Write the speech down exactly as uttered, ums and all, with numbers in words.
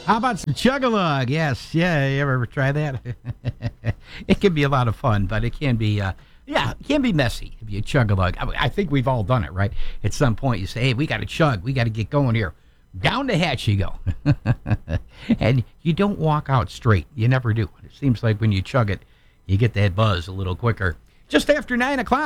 How about some chug-a-lug? Yes, yeah. You ever try that? It can be a lot of fun, but it can be, uh, yeah, it can be messy if you chug-a-lug. I, I think we've all done it, right? At some point, you say, "Hey, we got to chug. We got to get going here." Down the hatch you go, and you don't walk out straight. You never do. It seems like when you chug it, you get that buzz a little quicker. Just after nine o'clock.